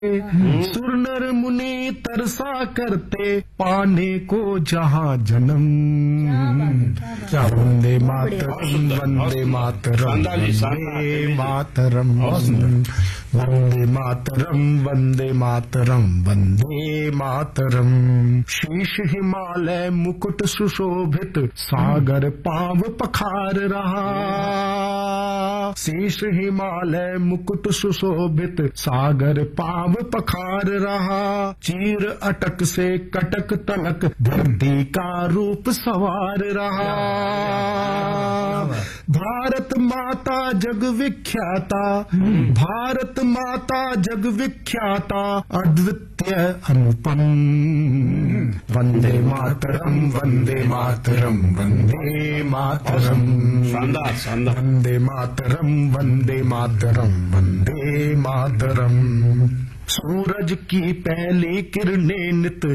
सुर नर मुनि तरसा करते पाने को जहाँ जन्म। वंदे मातरम वंदे मातरम वंदे मातरम वंदे मातरम वंदे मातरम वंदे मातरम। शीश हिमालय मुकुट सुशोभित सागर पाव पखार रहा। शीश हिमालय मुकुट सुशोभित सागर पाव पखार रहा। चीर अटक से कटक तलक धरती का रूप सवार रहा। भारत माता जग विख्याता, भारत माता जग विख्याता, अद्वितीय अनुपम। वंदे मातरम वंदे मातरम वंदे मातरम। वंदे मातरम वंदे मातरम वंदे मातरम। सूरज की पहली किरणें नित